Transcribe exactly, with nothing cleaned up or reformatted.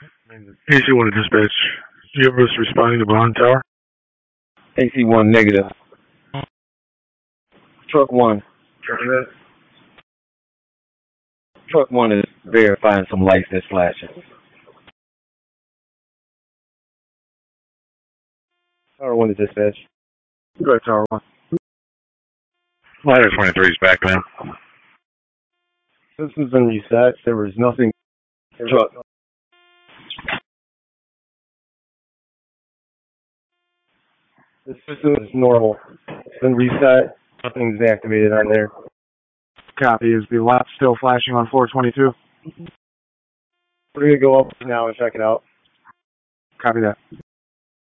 A C one to dispatch. Do you have us responding to Bond Tower? A C one negative. Truck one. Truck one is verifying some lights that's flashing. Tower one to dispatch. Go ahead, Tower one. Ladder twenty-three is back, man. System's been reset. There was nothing. Truck. The system is normal. It's been reset. Nothing's activated on there. Copy. Is the light still flashing on four twenty-two? We're going to go up now and check it out. Copy that.